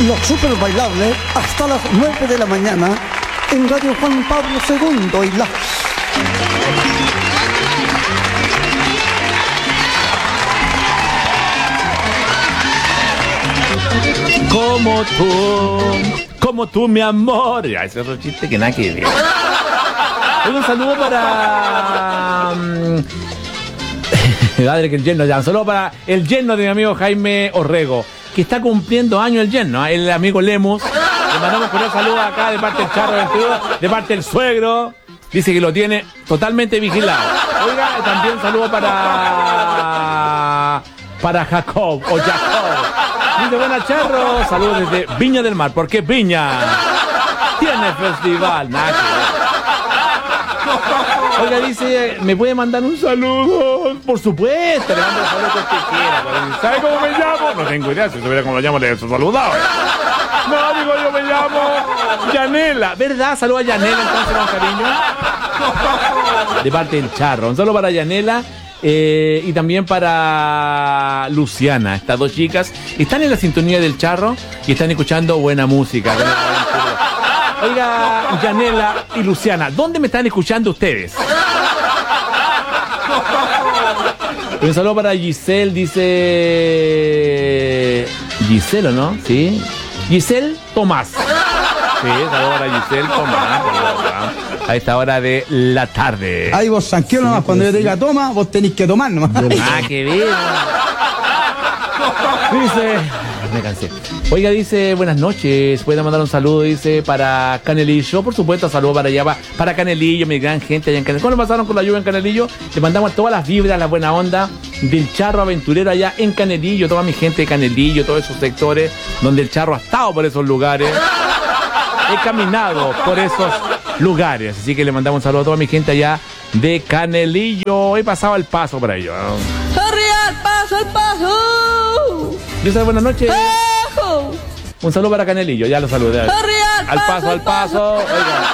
Los super bailables hasta las 9 de la mañana en Radio Juan Pablo II y la... Como tú, mi amor. Ya, ese es otro chiste que nada que ver. Un saludo para... Madre que el yerno ya. Un saludo para el yerno de mi amigo Jaime Orrego, que está cumpliendo años el yerno, el amigo Lemus. Le mandamos un saludo acá de parte del Charro Aventurero, de parte del suegro. Dice que lo tiene totalmente vigilado. Oiga, también saludo para Jacob o Jacob. Dice, buenas Charro, saludos desde Viña del Mar. ¿Por qué Viña? Tiene festival. Nada. Oiga, dice, ¿me puede mandar un saludo? Por supuesto, le mando un saludo que usted quiera. ¿Sabe cómo me llamo? No tengo idea, si supiera cómo me llamo, le he saludado. No, digo, yo me llamo Yanela. ¿Verdad? Saludo a Yanela entonces con cariño. De parte del Charro. Un saludo para Yanela. Y también para Luciana. Estas dos chicas están en la sintonía del Charro y están escuchando buena música. Oiga, Yanela y Luciana, ¿dónde me están escuchando ustedes? Un saludo para Giselle, dice... Giselle, ¿no? Sí. Giselle Tomás. Sí, saludo para Giselle Tomás. A esta hora de la tarde. Ahí vos tranquilo nomás, sí, cuando yo te diga toma, vos tenés que tomar nomás. Ah, qué bien. Dice, me cansé. Oiga, dice, buenas noches, puede mandar un saludo, dice, para Canelillo, por supuesto, saludo para allá, para Canelillo, mi gran gente allá en Canelillo. ¿Cómo lo pasaron con la lluvia en Canelillo? Le mandamos todas las vibras, la buena onda del Charro Aventurero allá en Canelillo, toda mi gente de Canelillo, todos esos sectores donde el Charro ha estado por esos lugares. He caminado por esos lugares, así que le mandamos un saludo a toda mi gente allá de Canelillo. He pasado el paso por ello. ¡Al paso, al paso! Dice, buenas noches. Un saludo para Canelillo, ya lo saludé. Al paso. Oiga.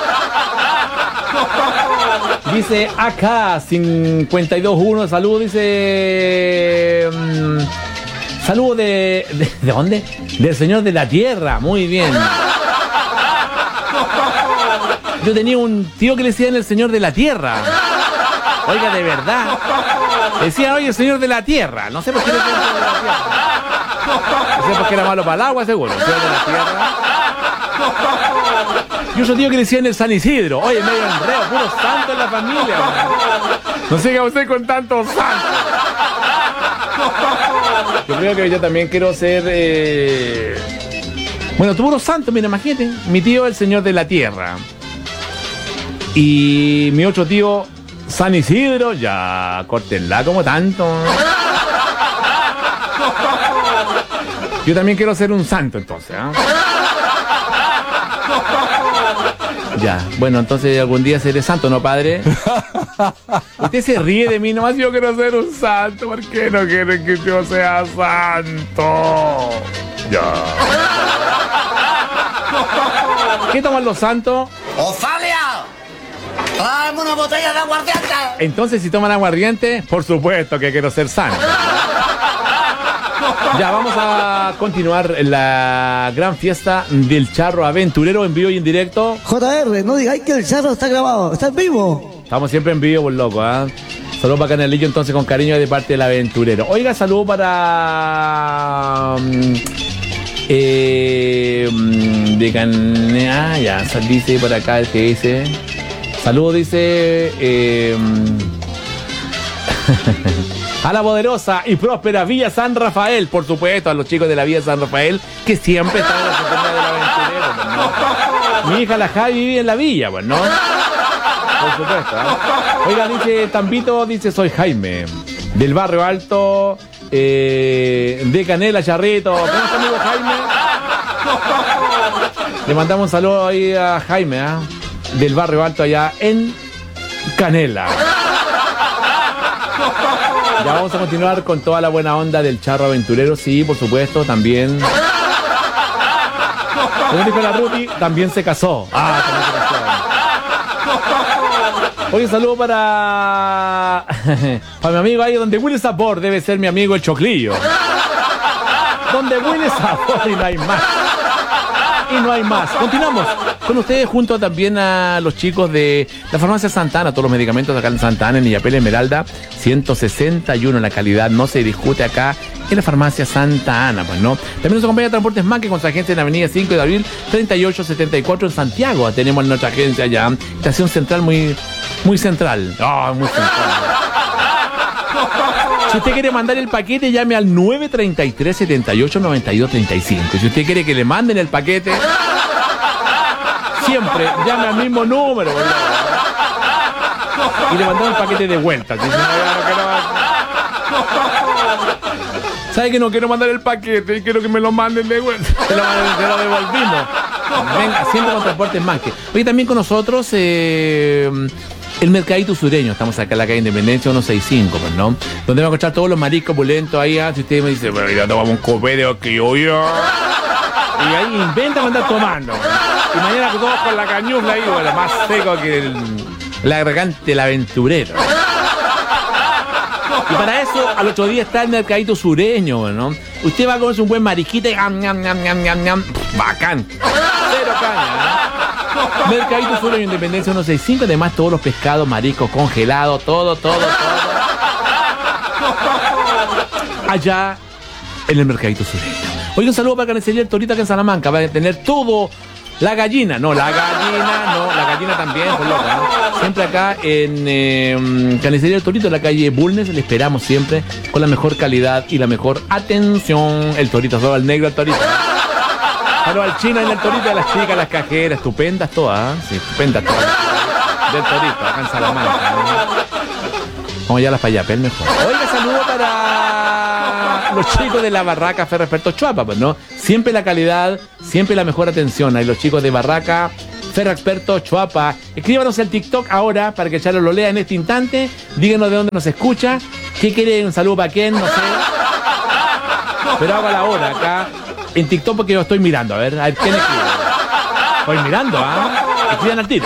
Dice acá 52.1, saludo, dice... saludo ¿de dónde? Del Señor de la Tierra, muy bien. Yo tenía un tío que le decían el Señor de la Tierra. Oiga, de verdad. Decían, oye, el Señor de la Tierra. No sé por qué le decían el Señor de la Tierra. No sé por qué era malo para el agua, seguro. El Señor de la Tierra. Y otro tío que le decían el San Isidro. Oye, medio enredo, puro santo en la familia. No sé qué usted con tantos santos. Yo creo que yo también quiero ser... Bueno, tú puro santo, mira, imagínate. Mi tío, el Señor de la Tierra. Y mi otro tío, San Isidro, ya, córtenla como tanto. Yo también quiero ser un santo, entonces, ¿eh? Ya, bueno, entonces algún día seré santo, ¿no, padre? Usted se ríe de mí, nomás yo quiero ser un santo. ¿Por qué no quieren que yo sea santo? Ya. ¿Qué toman los santos? ¡Ofalia! ¡Tráeme una botella de aguardiente! Entonces, si toman aguardiente, por supuesto que quiero ser santo. Ya, vamos a continuar la gran fiesta del Charro Aventurero en vivo y en directo. JR, no digáis que el Charro está grabado, está en vivo. Estamos siempre en vivo, por loco, ¿eh? Saludos para Canelillo, entonces, con cariño de parte del Aventurero. Oiga, saludo para... de ya, dice por acá el que dice... Saludos, dice... a la poderosa y próspera Villa San Rafael, por supuesto, a los chicos de la Villa San Rafael, que siempre están en la sintonía del Aventurero, pues, ¿no? Mi hija la Javi vive en la villa, pues, ¿no? Por supuesto, ¿eh? Oiga, dice Tambito, dice, soy Jaime, del Barrio Alto, de Canela, Charrito. ¿Cómo está, amigo Jaime? Le mandamos un saludo ahí a Jaime, ¿eh? Del Barrio Alto allá en Canela. Ya vamos a continuar con toda la buena onda del Charro Aventurero, sí, por supuesto, también. Como dijo la Ruti, también se casó. También se casó. Oye, un saludo para mi amigo ahí donde Willy Sabor, debe ser mi amigo el Choclillo. Donde Willy Sabor y no hay más. y no hay más. Continuamos con ustedes junto también a los chicos de la farmacia Santana, todos los medicamentos acá en Santana, en Illapel Esmeralda, 161, la calidad no se discute acá en la farmacia Santa Ana, pues, ¿no? También nos acompaña Transportes Manque con su agencia en la avenida 5 de abril, 3874 en Santiago. Tenemos nuestra agencia allá, estación central muy central. Muy central. Si usted quiere mandar el paquete, llame al 933-789235. Si usted quiere que le manden el paquete, siempre llame al mismo número, ¿verdad? Y le mandamos el paquete de vuelta. ¿Sabe que no quiero mandar el paquete y quiero que me lo manden de vuelta? Se lo devolvimos. Venga, siempre con Transportes Manque. Hoy también con nosotros el Mercadito Sureño. Estamos acá en la calle Independencia 165, pues, ¿no? Donde vamos a encontrar todos los mariscos pulentos ahí. Si usted me dice, bueno, ya tomamos un copete que yo. Y ahí inventa andar tomando. Y mañana todos con la cañufla ahí, bueno, más seco que el agregante, el aventurero. Y para eso, al otro día está el Mercadito Sureño, ¿no? Usted va a comerse un buen marisquito y bacán. Cero caña, ¿no? Mercadito Sureño, Independencia 165, además todos los pescados, mariscos, congelados, todo. Allá en el Mercadito Sureño. Hoy un saludo para Carnicería El Torito acá en Salamanca. Va a tener todo. La gallina también, por loca, ¿no? Siempre acá en Carnicería El Torito, en la calle Bulnes, le esperamos siempre con la mejor calidad y la mejor atención. El Torito, solo al negro, el Torito. Solo al chino en el Torito, a las chicas, las cajeras, estupendas todas, ¿eh? Sí, estupendas todas. Del Torito, acá en Salamanca, ¿no? Vamos ya a las Payapel mejor. Oiga, saludo para los chicos de la Barraca Ferroexperto Chuapa, pues, ¿no? Siempre la calidad, siempre la mejor atención. Hay los chicos de Barraca Ferroexperto Chuapa. Escríbanos al TikTok ahora para que Chalo lo lea en este instante. Díganos de dónde nos escucha. ¿Qué quiere? Un saludo para quién, no sé. Pero haga la hora acá en TikTok porque yo estoy mirando. A ver quién escribe. Estoy mirando, ¿ah? Escriban al tiro.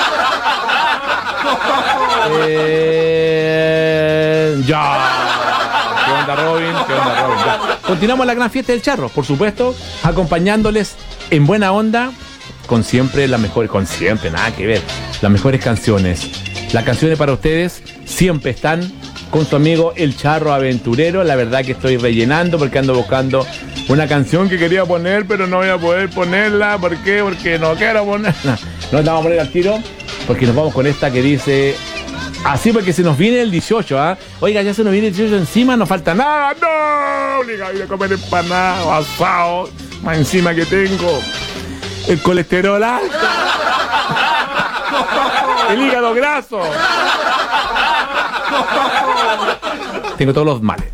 Ya. ¿Qué onda, Robin? Ya. Continuamos la gran fiesta del charro, por supuesto, acompañándoles en buena onda, con siempre las mejores, nada que ver, las mejores canciones. Las canciones para ustedes siempre están con su amigo El Charro Aventurero. La verdad que estoy rellenando porque ando buscando una canción que quería poner, pero no voy a poder ponerla. ¿Por qué? Porque no quiero ponerla. No la vamos a poner al tiro, porque nos vamos con esta que dice... Así, porque se nos viene el 18, ¿ah? Oiga, ya se nos viene el 18 encima, no falta nada. ¡No! Obligado a comer empanada, asado. Más encima que tengo el colesterol alto. El hígado graso. Tengo todos los males.